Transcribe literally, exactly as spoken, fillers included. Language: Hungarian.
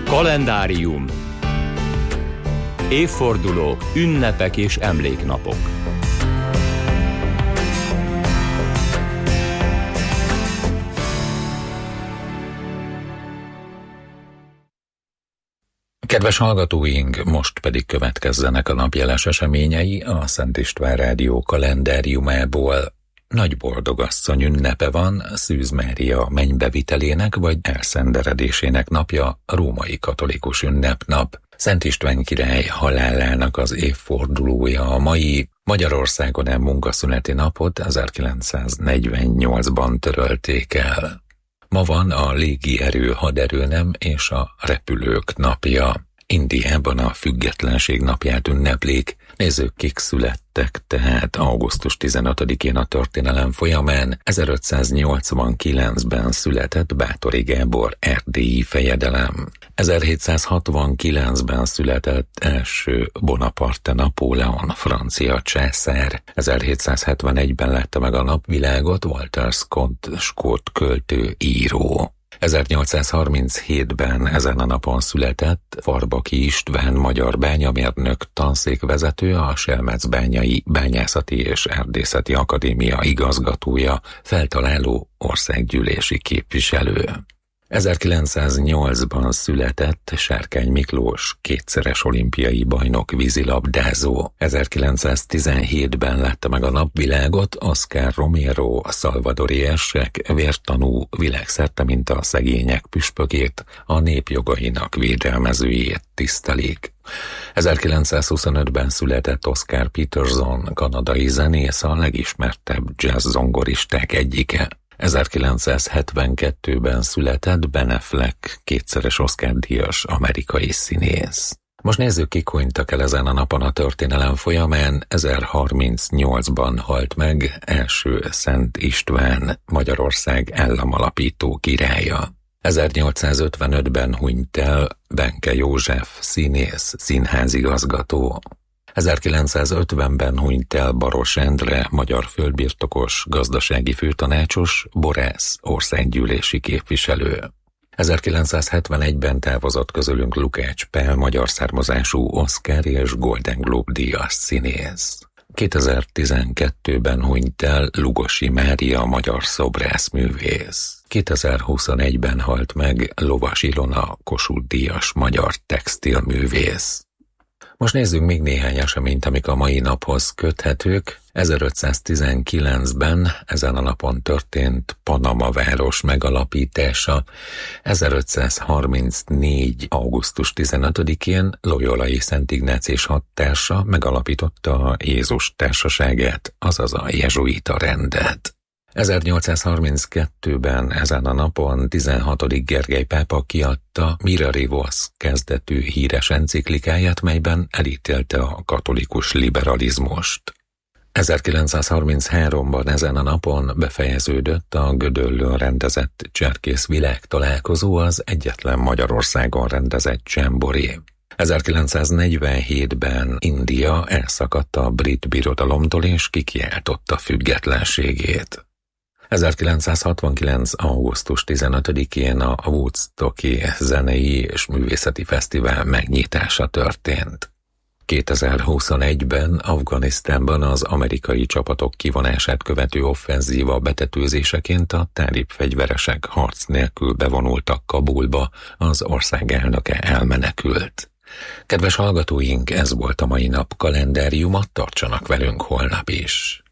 Kalendárium. Évfordulók, ünnepek és emléknapok. Kedves hallgatóink, most pedig következzenek a napjeles eseményei a Szent István Rádió kalendáriumából. Nagy boldogasszony ünnepe van, Szűz Mária mennybevitelének vagy elszenderedésének napja, római katolikus ünnepnap. Szent István király halálának az évfordulója a mai. Magyarországon a munkaszüneti napot ezerkilencszáznegyvennyolcban törölték el. Ma van a légierő haderőnem és a repülők napja. Indiában a függetlenség napját ünneplik. Nézzük, kik születtek tehát augusztus tizenötödikén a történelem folyamán. ezerötszáznyolcvankilencben született Báthori Gábor erdélyi fejedelem. ezerhétszázhatvankilencben született első Bonaparte Napóleon francia császár. ezerhétszázhetvenegyben látta meg a napvilágot Walter Scott skót költő, író. ezernyolcszázharminchétben ezen a napon született Farbaki István magyar bányamérnök, tanszékvezető, a Selmecbányai Bányászati és Erdészeti Akadémia igazgatója, feltaláló, országgyűlési képviselő. ezerkilencszáznyolcban született Sárkány Miklós, kétszeres olimpiai bajnok vízilabdázó. ezerkilencszáztizenhétben látta meg a napvilágot Oscar Romero, a szalvadori érsek, vértanú, világszerte, mint a szegények püspökét, a nép jogainak védelmezőjét tisztelik. ezerkilencszázhuszonötben született Oscar Peterson, kanadai zenész, a legismertebb jazz zongoristák egyike. ezerkilencszázhetvenkettőben született Ben Affleck, kétszeres Oscar-díjas amerikai színész. Most nézzük, kik hunytak el ezen a napon a történelem folyamán. ezerharmincnyolcban halt meg első Szent István, Magyarország államalapító királya. ezernyolcszázötvenötben hunyt el Benke József, színész, színházigazgató. ezerkilencszázötvenben hunyt el Baros Endre, magyar földbirtokos, gazdasági főtanácsos, borász, országgyűlési képviselő. ezerkilencszázhetvenegyben távozott közülünk Lukács Pál, magyar származású Oscar és Golden Globe díjas színész. kétezer-tizenkettőben hunyt el Lugosi Mária, magyar szobrászművész. kétezer-huszonegyben halt meg Lovas Ilona, Kossuth díjas magyar textilművész. Most nézzünk még néhány eseményt, amik a mai naphoz köthetők. ezerötszáztizenkilencben ezen a napon történt Panama város megalapítása. ezerötszázharmincnégy. augusztus tizenötödikén Loyolai Szent Ignácius hadtársa megalapította a Jézus társaságát, azaz a jezsuita rendet. ezernyolcszázharminckettőben ezen a napon tizenhatodik Gergely pápa kiadta Mirari Vos kezdetű híres enciklikáját, melyben elítélte a katolikus liberalizmust. ezerkilencszázharmincháromban ezen a napon befejeződött a Gödöllőn rendezett cserkész világtalálkozó, az egyetlen Magyarországon rendezett csemboré. ezerkilencszáznegyvenhétben India elszakadt a brit birodalomtól és kikiáltotta függetlenségét. ezerkilencszázhatvankilenc. augusztus tizenötödikén a Woodstocki Zenei és Művészeti Fesztivál megnyitása történt. kétezer-huszonegyben Afganisztánban az amerikai csapatok kivonását követő offenzíva betetőzéseként a tálib fegyveresek harc nélkül bevonultak Kabulba, az ország elnöke elmenekült. Kedves hallgatóink, ez volt a mai nap kalendáriuma, tartsanak velünk holnap is!